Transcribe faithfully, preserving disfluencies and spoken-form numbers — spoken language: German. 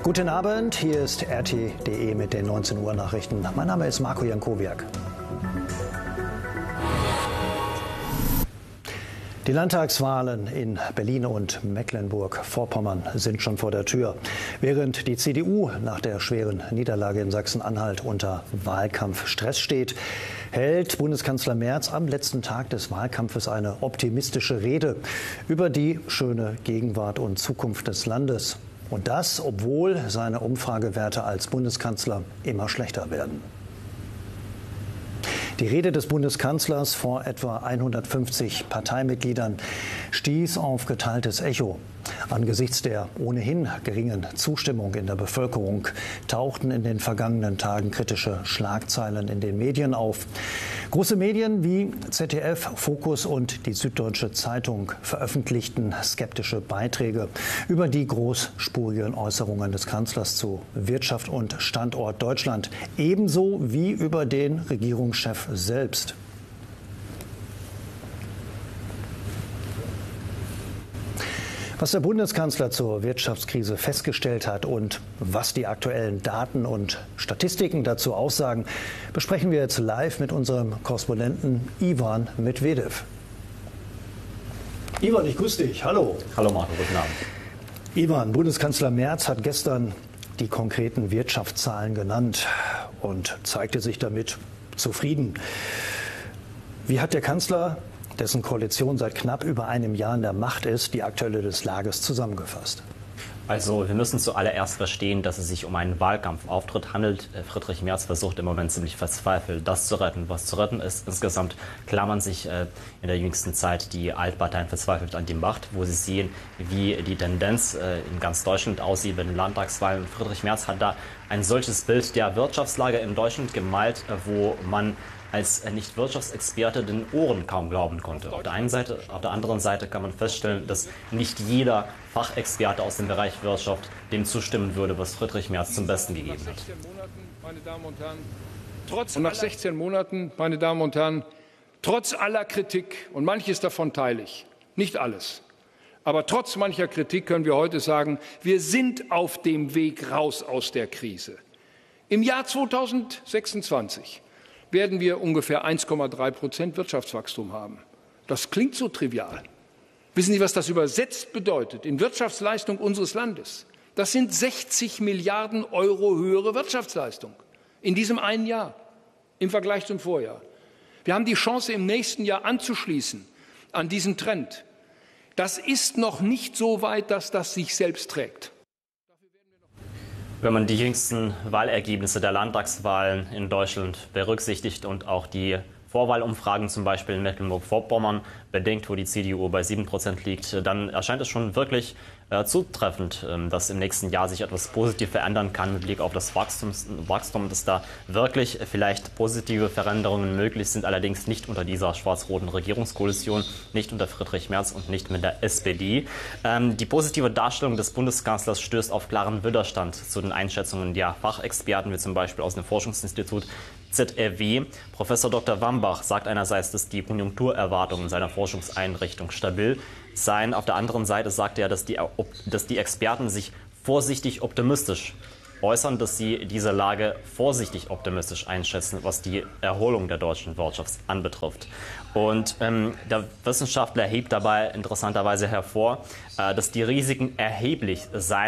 Guten Abend, hier ist R T D punkt de mit den neunzehn Uhr Nachrichten. Mein Name ist Marco Jankowiak. Die Landtagswahlen in Berlin und Mecklenburg-Vorpommern sind schon vor der Tür. Während die C D U nach der schweren Niederlage in Sachsen-Anhalt unter Wahlkampfstress steht, hält Bundeskanzler Merz am letzten Tag des Wahlkampfes eine optimistische Rede über die schöne Gegenwart und Zukunft des Landes. Und das, obwohl seine Umfragewerte als Bundeskanzler immer schlechter werden. Die Rede des Bundeskanzlers vor etwa hundertfünfzig Parteimitgliedern stieß auf geteiltes Echo. Angesichts der ohnehin geringen Zustimmung in der Bevölkerung tauchten in den vergangenen Tagen kritische Schlagzeilen in den Medien auf. Große Medien wie Z D F, Focus und die Süddeutsche Zeitung veröffentlichten skeptische Beiträge über die großspurigen Äußerungen des Kanzlers zu Wirtschaft und Standort Deutschland, ebenso wie über den Regierungschef selbst. Was der Bundeskanzler zur Wirtschaftskrise festgestellt hat und was die aktuellen Daten und Statistiken dazu aussagen, besprechen wir jetzt live mit unserem Korrespondenten Ivan Medvedev. Ivan, ich grüße dich. Hallo. Hallo Marco, guten Abend. Ivan, Bundeskanzler Merz hat gestern die konkreten Wirtschaftszahlen genannt und zeigte sich damit zufrieden. Wie hat der Kanzler, dessen Koalition seit knapp über einem Jahr in der Macht ist, die aktuelle Lage zusammengefasst? Also wir müssen zuallererst verstehen, dass es sich um einen Wahlkampfauftritt handelt. Friedrich Merz versucht im Moment ziemlich verzweifelt, das zu retten, was zu retten ist. Insgesamt klammern sich äh, in der jüngsten Zeit die Altparteien verzweifelt an die Macht, wo sie sehen, wie die Tendenz äh, in ganz Deutschland aussieht bei den Landtagswahlen. Friedrich Merz hat da ein solches Bild der Wirtschaftslage in Deutschland gemalt, äh, wo man als Nicht-Wirtschaftsexperte den Ohren kaum glauben konnte. Auf der einen Seite, auf der anderen Seite kann man feststellen, dass nicht jeder Fachexperte aus dem Bereich Wirtschaft dem zustimmen würde, was Friedrich Merz zum Besten gegeben hat. Und nach sechzehn Monaten, meine Damen und Herren, trotz aller Kritik, und manches davon teile ich, nicht alles, aber trotz mancher Kritik können wir heute sagen, wir sind auf dem Weg raus aus der Krise. Im Jahr zweitausendsechsundzwanzig werden wir ungefähr eins Komma drei Prozent Wirtschaftswachstum haben. Das klingt so trivial. Wissen Sie, was das übersetzt bedeutet in Wirtschaftsleistung unseres Landes? Das sind sechzig Milliarden Euro höhere Wirtschaftsleistung in diesem einen Jahr im Vergleich zum Vorjahr. Wir haben die Chance, im nächsten Jahr anzuschließen an diesen Trend. Das ist noch nicht so weit, dass das sich selbst trägt. Wenn man die jüngsten Wahlergebnisse der Landtagswahlen in Deutschland berücksichtigt und auch die Vorwahlumfragen zum Beispiel in Mecklenburg-Vorpommern bedenkt, wo die C D U bei sieben Prozent liegt, dann erscheint es schon wirklich äh, zutreffend, äh, dass im nächsten Jahr sich etwas positiv verändern kann mit Blick auf das Wachstums, Wachstum, dass da wirklich vielleicht positive Veränderungen möglich sind, allerdings nicht unter dieser schwarz-roten Regierungskoalition, nicht unter Friedrich Merz und nicht mit der S P D. Ähm, die positive Darstellung des Bundeskanzlers stößt auf klaren Widerstand zu den Einschätzungen der Fachexperten, wie zum Beispiel aus dem Forschungsinstitut Z R W. Professor Doktor Wambach sagt einerseits, dass die Konjunkturerwartungen seiner Forschungseinrichtung stabil seien. Auf der anderen Seite sagt er, dass die, dass die Experten sich vorsichtig optimistisch äußern, dass sie diese Lage vorsichtig optimistisch einschätzen, was die Erholung der deutschen Wirtschaft anbetrifft. Und ähm, der Wissenschaftler hebt dabei interessanterweise hervor, äh, dass die Risiken erheblich seien.